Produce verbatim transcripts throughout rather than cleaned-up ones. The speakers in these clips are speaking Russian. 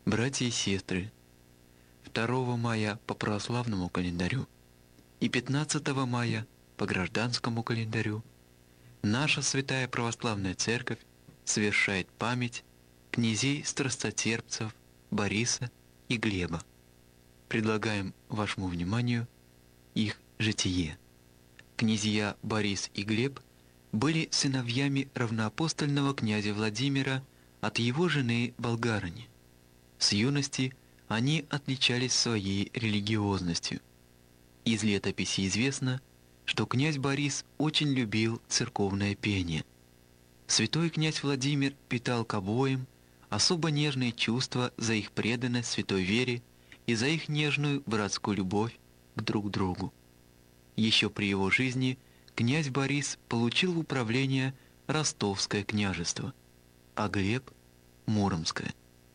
Братья и сестры, второго мая по православному календарю и пятнадцатого мая по гражданскому календарю наша Святая Православная Церковь совершает память князей-страстотерпцев Бориса и Глеба. Предлагаем вашему вниманию их житие. Князья Борис и Глеб были сыновьями равноапостольного князя Владимира от его жены Болгарыни. С юности они отличались своей религиозностью. Из летописи известно, что князь Борис очень любил церковное пение. Святой князь Владимир питал к обоим особо нежные чувства за их преданность святой вере и за их нежную братскую любовь к друг другу. Еще при его жизни князь Борис получил в управление Ростовское княжество, а Глеб – Муромское.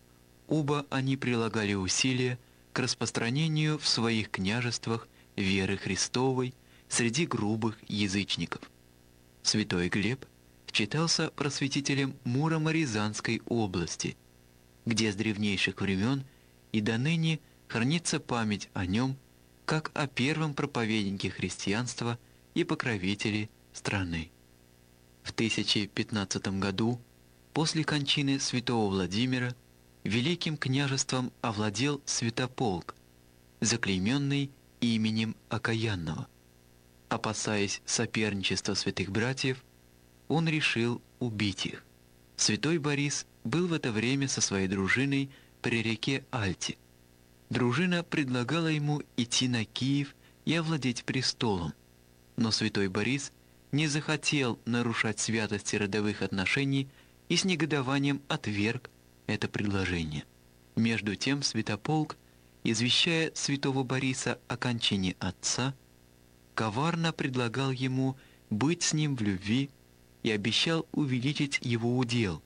Оба они прилагали усилия к распространению в своих княжествах веры Христовой среди грубых язычников. Святой Глеб считался просветителем Муромо-Рязанской области, где с древнейших времен и до ныне хранится память о нем как о первом проповеднике христианства и покровителе страны. В тысяча пятнадцатом году, после кончины святого Владимира, Великим княжеством овладел Святополк, заклейменный именем Окаянного. Опасаясь соперничества святых братьев, он решил убить их. Святой Борис был в это время со своей дружиной при реке Альте. Дружина предлагала ему идти на Киев и овладеть престолом, но святой Борис не захотел нарушать святости родовых отношений и с негодованием отверг это предложение. Между тем Святополк, извещая святого Бориса о кончине отца, коварно предлагал ему быть с ним в любви и обещал увеличить его удел.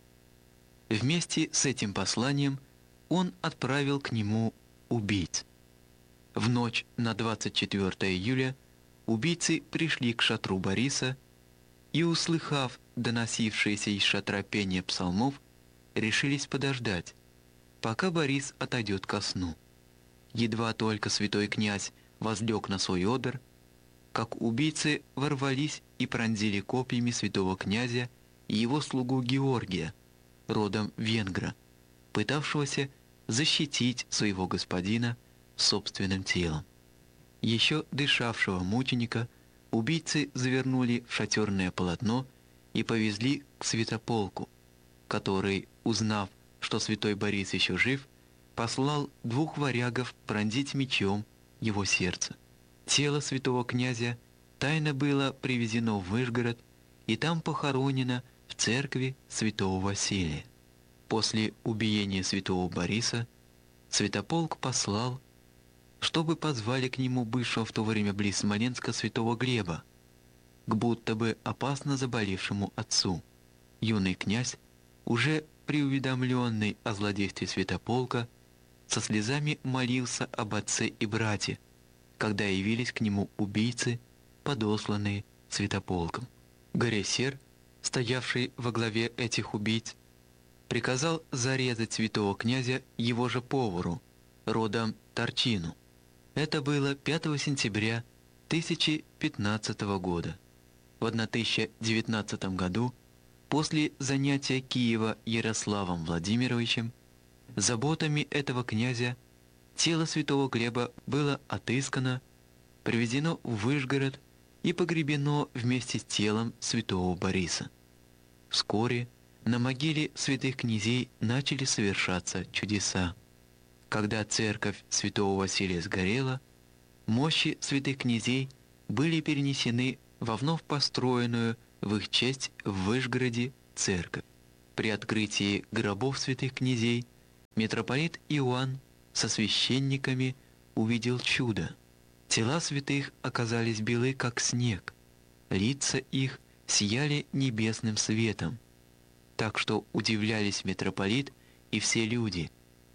Вместе с этим посланием он отправил к нему убийц. В ночь на двадцать четвёртое июля убийцы пришли к шатру Бориса и, услыхав доносившееся из шатра пение псалмов, решились подождать, пока Борис отойдет ко сну. Едва только святой князь возлег на свой одр, как убийцы ворвались и пронзили копьями святого князя и его слугу Георгия, родом венгра, пытавшегося защитить своего господина собственным телом. Еще дышавшего мученика убийцы завернули в шатерное полотно и повезли к Святополку, который, узнав, что святой Борис еще жив, послал двух варягов пронзить мечом его сердце. Тело святого князя тайно было привезено в Вышгород и там похоронено в церкви святого Василия. После убиения святого Бориса Святополк послал, чтобы позвали к нему бывшего в то время близ Смоленска святого Глеба, к будто бы опасно заболевшему отцу. Юный князь, уже преуведомленный о злодействе Святополка, со слезами молился об отце и брате, когда явились к нему убийцы, подосланные Святополком. Горесер, стоявший во главе этих убийц, приказал зарезать святого князя его же повару, родом Торчину. Это было пятого сентября тысяча пятнадцатого года. В тысяча девятнадцатом году, после занятия Киева Ярославом Владимировичем, заботами этого князя тело святого Глеба было отыскано, привезено в Вышгород и погребено вместе с телом святого Бориса. Вскоре на могиле святых князей начали совершаться чудеса. Когда церковь святого Василия сгорела, мощи святых князей были перенесены во вновь построенную в их честь в Вышгороде церковь. При открытии гробов святых князей митрополит Иоанн со священниками увидел чудо. Тела святых оказались белы, как снег, лица их сияли небесным светом, так что удивлялись митрополит и все люди,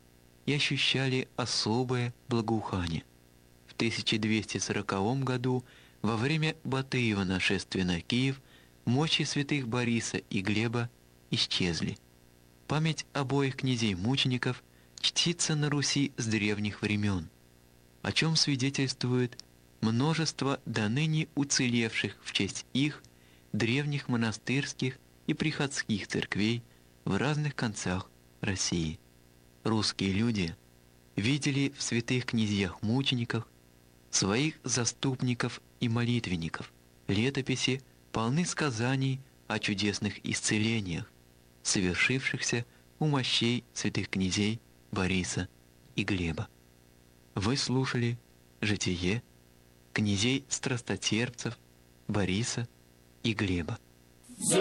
и ощущали особое благоухание. В тысяча двести сороковом году, во время Батыева нашествия на Киев, мощи святых Бориса и Глеба исчезли. Память обоих князей-мучеников чтится на Руси с древних времен, о чем свидетельствует множество доныне уцелевших в честь их древних монастырских и приходских церквей в разных концах России. Русские люди видели в святых князьях-мучениках своих заступников и молитвенников. Летописи полны сказаний о чудесных исцелениях, совершившихся у мощей святых князей Бориса и Глеба. Вы слушали житие князей страстотерпцев Бориса и Глеба.